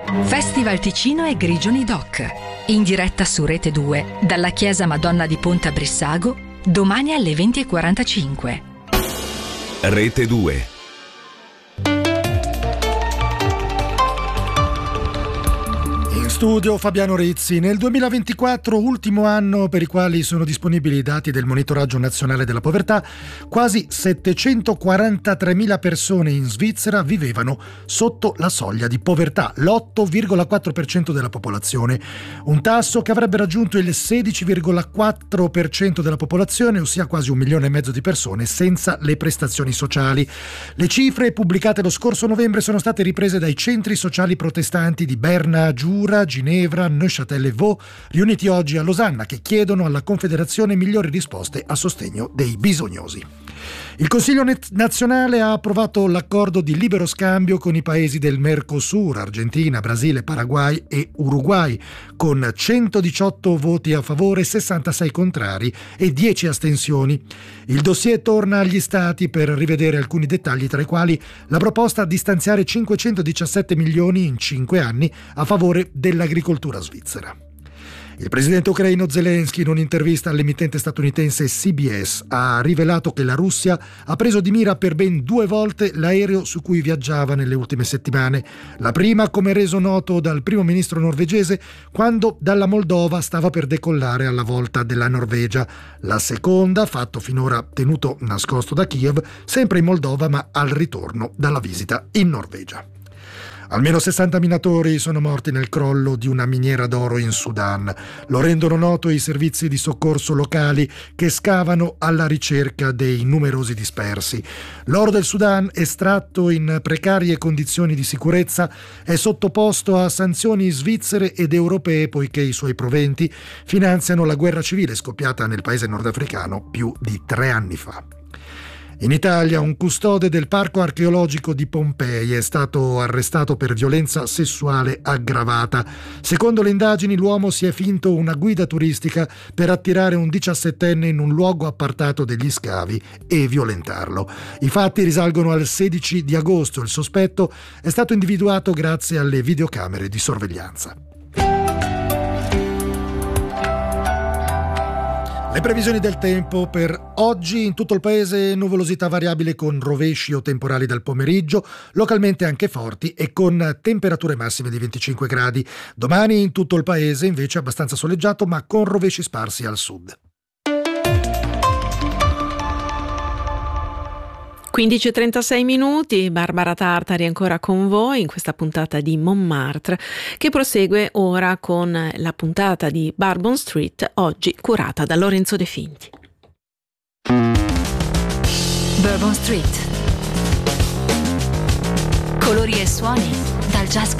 Festival Ticino e Grigioni Doc. In diretta su Rete 2 dalla Chiesa Madonna di Ponte a Brissago domani alle 20:45. Rete 2. Studio Fabiano Rizzi. Nel 2024, ultimo anno per i quali sono disponibili i dati del Monitoraggio Nazionale della Povertà, quasi 743.000 persone in Svizzera vivevano sotto la soglia di povertà, l'8,4% della popolazione, un tasso che avrebbe raggiunto il 16,4% della popolazione, ossia quasi 1,5 milioni di persone senza le prestazioni sociali. Le cifre pubblicate lo scorso novembre sono state riprese dai centri sociali protestanti di Berna, Giura, Ginevra, Neuchâtel e Vaud, riuniti oggi a Losanna, che chiedono alla Confederazione migliori risposte a sostegno dei bisognosi. Il Consiglio nazionale ha approvato l'accordo di libero scambio con i paesi del Mercosur, Argentina, Brasile, Paraguay e Uruguay, con 118 voti a favore, 66 contrari e 10 astensioni. Il dossier torna agli Stati per rivedere alcuni dettagli, tra i quali la proposta di stanziare 517 milioni in 5 anni a favore dell'agricoltura svizzera. Il presidente ucraino Zelensky, in un'intervista all'emittente statunitense CBS, ha rivelato che la Russia ha preso di mira per ben 2 volte l'aereo su cui viaggiava nelle ultime settimane. La prima, come reso noto dal primo ministro norvegese, quando dalla Moldova stava per decollare alla volta della Norvegia. La seconda, fatto finora tenuto nascosto da Kiev, sempre in Moldova ma al ritorno dalla visita in Norvegia. Almeno 60 minatori sono morti nel crollo di una miniera d'oro in Sudan. Lo rendono noto i servizi di soccorso locali che scavano alla ricerca dei numerosi dispersi. L'oro del Sudan, estratto in precarie condizioni di sicurezza, è sottoposto a sanzioni svizzere ed europee poiché i suoi proventi finanziano la guerra civile scoppiata nel paese nordafricano più di 3 anni fa. In Italia, un custode del parco archeologico di Pompei è stato arrestato per violenza sessuale aggravata. Secondo le indagini, l'uomo si è finto una guida turistica per attirare un 17enne in un luogo appartato degli scavi e violentarlo. I fatti risalgono al 16 di agosto. Il sospetto è stato individuato grazie alle videocamere di sorveglianza. Le previsioni del tempo per oggi: in tutto il paese nuvolosità variabile con rovesci o temporali dal pomeriggio, localmente anche forti e con temperature massime di 25 gradi. Domani in tutto il paese invece abbastanza soleggiato ma con rovesci sparsi al sud. 15:36 minuti, Barbara Tartari ancora con voi in questa puntata di Montmartre, che prosegue ora con la puntata di Bourbon Street, oggi curata da Lorenzo De Finti. Bourbon Street. Colori e suoni dal jazz